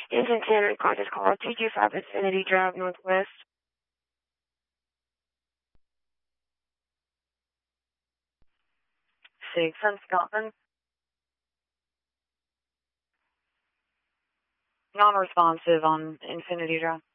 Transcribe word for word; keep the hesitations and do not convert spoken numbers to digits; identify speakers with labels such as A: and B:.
A: Engine ten, unconscious caller, two two five Infinity Drive, Northwest. six, I'm Scotland. Non-responsive on Infinity Drive.